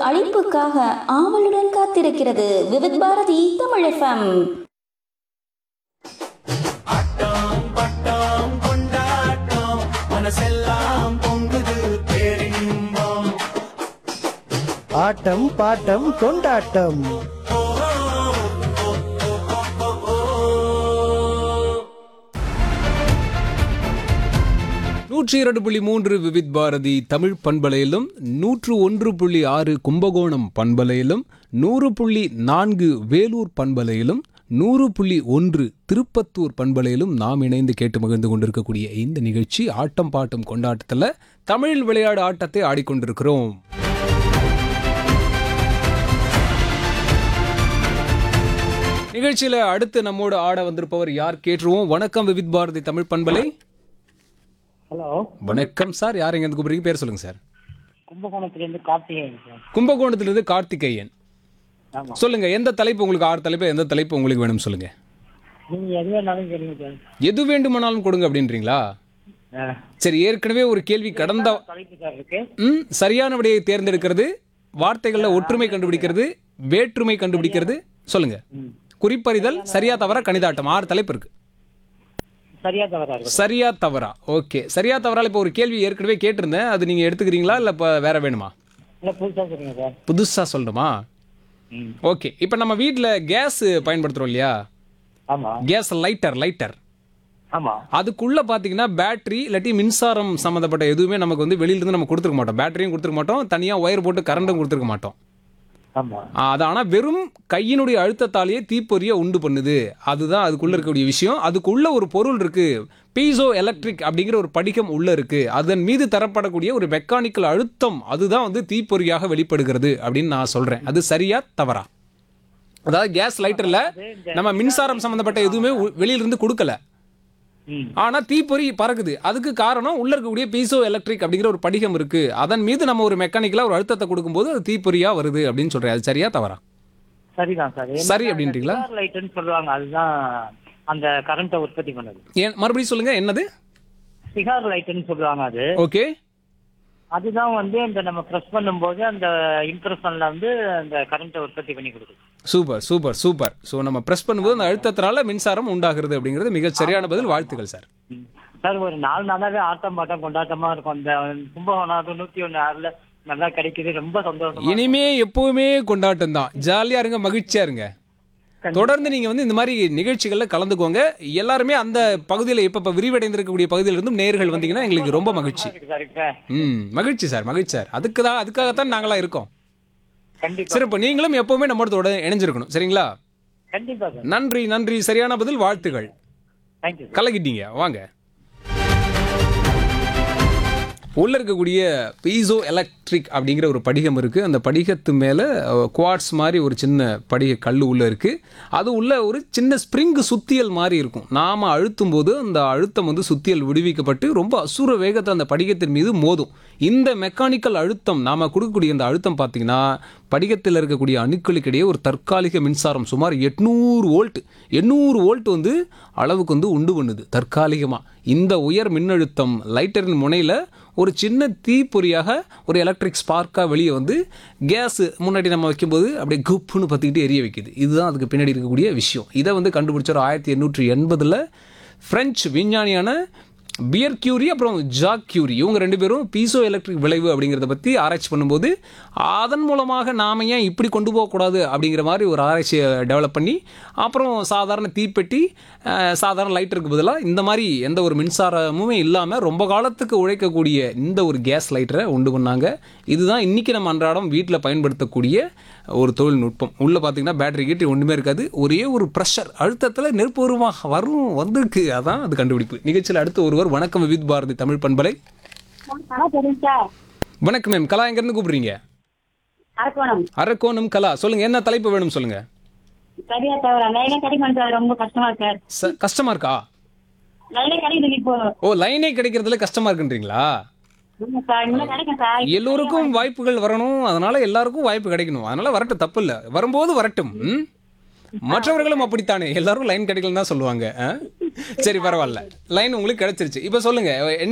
அழைப்புக்காக ஆவலுடன் காத்திருக்கிறது விவித் பாரதி தமிழ் FM. ஆட்டம் bottom கொண்டாட்டம். 102.3 விவித் பாரதி தமிழ் பண்பலையிலும் 101.6 கும்பகோணம் பண்பலையிலும் 100.4 வேலூர் பண்பலையிலும் 100.1 திருப்பத்தூர் பண்பலையிலும் நாம் இணைந்து கேட்டு மகிழ்ந்து கொண்டிருக்கக்கூடிய இந்த நிகழ்ச்சி ஆட்டம் பாட்டம் கொண்டாட்டத்தில் தமிழில் விளையாடு ஆட்டத்தை ஆடிக்கொண்டிருக்கிறோம். நிகழ்ச்சியில அடுத்து நம்மோடு ஆட வந்திருப்பவர் யார் கேட்டுருவோம். வணக்கம் விவித் பாரதி தமிழ் பண்பலை. ஹலோ வணக்கம் சார், யார் எங்க கூப்பிடுறீங்க? பேர் சொல்லுங்க சார். கும்பகோணத்திலிருந்து கார்த்திகேயன் சார். கும்பகோணத்திலிருந்து கார்த்திகேயன். ஆமா, சொல்லுங்க, எந்த தலைப்பு உங்களுக்கு? 6 தலைப்பு, எந்த தலைப்பு உங்களுக்கு வேணும் சொல்லுங்க. நீங்க எது வேணாலும் கேளுங்க சார். எது வேண்டுமானாலும் கொடுங்க அப்படின்றீங்களா? சரி, ஏற்கனவே ஒரு கேள்வி கடந்த தலைப்பு சார் இருக்கு. சரியான விடையை தேர்ந்தெடுக்கிறது, வார்த்தைகள்ல ஒற்றுமை கண்டுபிடிக்கிறது, வேற்றுமை கண்டுபிடிக்கிறது. சொல்லுங்க. குறிப்பறிதல், சரியா தவறா, கணிதாட்டம். 6 தலைப்பு இருக்கு. சரியா தவறா இருக்கு? சரியா தவறா. ஓகே, சரியா தவறால இப்போ ஒரு கேள்வி ஏற்கனவே கேட்டிருந்தேன், அது நீங்க எடுத்துக்கிறீங்களா இல்ல இப்போ வேற வேணுமா? இல்ல புதுசா சொல்லுங்க சார். புதுசா சொல்லணுமா? ஓகே, இப்போ நம்ம வீட்டில் கேஸ் பயன்படுத்துறோம் இல்லையா? ஆமா கேஸ் லைட்டர். ஆமா. அதுக்குள்ள பாத்தீங்கன்னா பேட்டரி இல்லாட்டி மின்சாரம் சம்மந்தப்பட்ட எதுவுமே நமக்கு வந்து வெளியிலிருந்து நம்ம கொடுத்துருக்க மாட்டோம். பேட்டரியும் கொடுத்துருக்க மாட்டோம், தனியா ஒயர் போட்டு கரண்டும் கொடுத்துருக்க மாட்டோம். ஆமா. அது ஆனால் வெறும் கையினுடைய அழுத்தத்தாலேயே தீப்பொறியை உண்டு பண்ணுது. அதுதான் அதுக்குள்ள இருக்கக்கூடிய விஷயம். அதுக்குள்ள ஒரு பொருள் இருக்கு, பீசோ எலக்ட்ரிக் அப்படிங்கிற ஒரு படிகம் உள்ள இருக்கு. அதன் மீது தரப்படக்கூடிய ஒரு மெக்கானிக்கல் அழுத்தம், அதுதான் வந்து தீப்பொறியாக வெளிப்படுகிறது அப்படின்னு நான் சொல்றேன். அது சரியா தவறா? அதாவது கேஸ் லைட்டர்ல நம்ம மின்சாரம் சம்பந்தப்பட்ட எதுவுமே வெளியிலிருந்து கொடுக்கல, ஆனா தீப்பொறி பறக்குது. அதுக்கு காரணம் உள்ள இருக்கக்கூடிய பீசோ எலக்ட்ரிக் அப்படிங்கிற ஒரு படிகம் இருக்கு. அதன் மீது நம்ம ஒரு மெக்கானிக்கலா ஒரு அழுத்தத்தை கொடுக்கும்போது அது தீப்பொறியா வருது அப்படின்னு சொல்றேன். அது சரியா தவறா? சரிதான் சார். சரி அப்படின்றீங்களா? சிகார் லைட்னு சொல்லுவாங்க, அதுதான் அந்த கரண்ட்டை உற்பத்தி பண்ணுது. ஏன் மறுபடியும் சொல்லுங்க, என்னது? சிகார் லைட்னு சொல்லுவாங்க. அது ஓகே, அதுதான் வந்து இந்த நம்ம பிரஸ் பண்ணும்போது அந்த இம்ப்ரெஷன்ல வந்து அந்த கரண்ட்டை உற்பத்தி பண்ணி கொடுக்குது. சூப்பர். ஸோ நம்ம பிரஸ் பண்ணும்போது அந்த அழுத்தத்தினால மின்சாரம் உண்டாகிறது அப்படிங்கிறது மிக சரியான பதில். வாழ்த்துக்கள் சார். சார், ஒரு 4 நாளாவே ஆட்டம் பாட்டம் கொண்டாட்டமா இருக்கும். இந்த கும்பகோணம் 101.6 நல்லா கிடைக்குது, ரொம்ப சந்தோஷம். இனிமே எப்பவுமே கொண்டாட்டம் தான். ஜாலியா இருங்க, மகிழ்ச்சியா இருங்க. தொடர்ந்து நீங்க வந்து இந்த மாதிரி நிகழ்ச்சிகள்ல கலந்துக்கோங்க. எல்லாருமே அந்த பகுதியில் இப்ப விரிவடைந்திருக்கக்கூடிய பகுதியில இருந்தும் நேர்கள் வந்தீங்கன்னா எங்களுக்கு ரொம்ப மகிழ்ச்சி. மகிழ்ச்சி சார். அதுக்காகத்தான் நாங்களா இருக்கோம். சிறப்பு. நீங்களும் எப்பவுமே நம்மளோட இணைஞ்சிருக்கணும், சரிங்களா? கண்டிப்பா சார். நன்றி. சரியான பதில், வாழ்த்துகள். தேங்க்யூ. கலக்கிட்டீங்க. வாங்க. உள்ள இருக்கக்கூடிய பீசோ எலக்ட்ரிக் அப்படிங்கிற ஒரு படிகம் இருக்குது. அந்த படிகத்து மேலே குவாட்ஸ் மாதிரி ஒரு சின்ன படிக கல் உள்ளே இருக்குது. அது உள்ள ஒரு சின்ன ஸ்ப்ரிங் சுத்தியல் மாதிரி இருக்கும். நாம் அழுத்தும் போது அந்த அழுத்தம் வந்து சுத்தியல் விடுவிக்கப்பட்டு ரொம்ப அசுர வேகத்தை அந்த படிகத்தின் மீது மோதும். இந்த மெக்கானிக்கல் அழுத்தம், நாம் கொடுக்கக்கூடிய இந்த அழுத்தம் பார்த்திங்கன்னா படிகத்தில் இருக்கக்கூடிய அணுக்களுக்கிடையே ஒரு தற்காலிக மின்சாரம் சுமார் 800 வோல்ட் வந்து அளவுக்கு வந்து உண்டு பண்ணுது தற்காலிகமாக. இந்த உயர் மின்னழுத்தம் லைட்டரின் முனையில் ஒரு சின்ன தீப்பொறியாக ஒரு எலக்ட்ரிக் ஸ்பார்க்காக வெளியே வந்து கேஸ் முன்னாடி நம்ம வைக்கும்போது அப்படியே குப்புன்னு பற்றிக்கிட்டு எரிய வைக்குது. இதுதான் அதுக்கு பின்னாடி இருக்கக்கூடிய விஷயம். இதை வந்து கண்டுபிடிச்சார் 1880 ஃப்ரெஞ்சு விஞ்ஞானியான பியர் கியூரி அப்புறம் ஜாக் கியூரி. இவங்க 2 பேரும் பீசோ எலக்ட்ரிக் விளைவு அப்படிங்கிறத பற்றி ஆராய்ச்சி பண்ணும்போது அதன் மூலமாக நாம் ஏன் இப்படி கொண்டு போகக்கூடாது அப்படிங்கிற மாதிரி ஒரு ஆராய்ச்சியை டெவலப் பண்ணி அப்புறம் சாதாரண தீப்பெட்டி, சாதாரண லைட்டருக்கு பதிலாக இந்த மாதிரி எந்த ஒரு மின்சாரமுமே இல்லாமல் ரொம்ப காலத்துக்கு உழைக்கக்கூடிய இந்த ஒரு கேஸ் லைட்டரை உண்டு பண்ணாங்க. இதுதான் இன்றைக்கி நம்ம அன்றாடம் வீட்டில் பயன்படுத்தக்கூடிய ஒரு தொழில்நுட்பம். உள்ளே பார்த்தீங்கன்னா பேட்டரி கீட்டு ஒன்றுமே இருக்காது, ஒரே ஒரு ப்ரெஷர் அழுத்தத்தில் நெருப்பூர்வமாக வந்திருக்கு. அதான் அது கண்டுபிடிப்பு. நிகழ்ச்சியில் அடுத்து ஒருவர். வணக்கம் விவித் பாரதி தமிழ் பண்பலை. வணக்கம் மேம். கலா எங்கேருந்து கூப்பிடுறீங்க? அரக்கோணம் கலா. சொல்லுங்க, என்ன தலைப்பு வேணும் சொல்லுங்க. சரியா தவறா? லைனே கிடைக்க மாட்டேங்குது, ரொம்ப கஷ்டமா இருக்கு. கஷ்டமா இருக்கா? லைனே கிடைக்குது இப்போ. ஓ, லைனே கிடைக்கிறதுல கஷ்டமா இருக்குன்றீங்களா? எல்லோருக்கும் வாய்ப்புகள் வரணும், அதனால எல்லாருக்கும் வாய்ப்பு கிடைக்கணும். அதனால வரட்டும், தப்பு இல்லை, வரும்போது வரட்டும். மற்றவர்களும் அப்படித்தானே, எல்லாரும் லைன் கிடைக்கலன்னு தான் சொல்லுவாங்க. சரி, பரவாயில்ல, லைன் உங்களுக்கு கிடைச்சிருச்சு. இப்போ சொல்லுங்க,